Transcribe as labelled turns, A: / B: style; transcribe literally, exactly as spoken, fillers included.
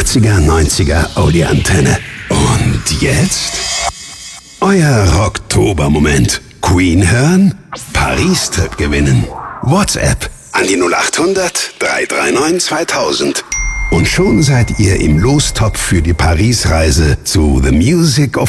A: achtziger, neunziger Audi-Antenne. Und jetzt? Euer Rocktober-Moment. Queen hören? Paris-Trip gewinnen. WhatsApp an die null acht hundert, drei drei neun, zweitausend. Und schon seid ihr im Lostopf für die Paris-Reise zu The Music of